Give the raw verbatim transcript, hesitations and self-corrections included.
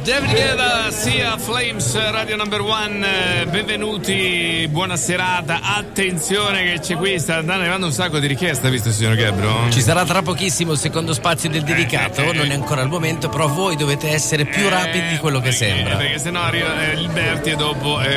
David Guetta, Sia Flames, Radio Number One, benvenuti, buona serata, attenzione che c'è qui, sta arrivando un sacco di richieste, visto signor Gabbro? Ci sarà tra pochissimo il secondo spazio del dedicato, eh, eh, non è ancora il momento, però voi dovete essere più eh, rapidi di quello che perché, sembra. Perché sennò arriva eh, il Berti e dopo... Eh,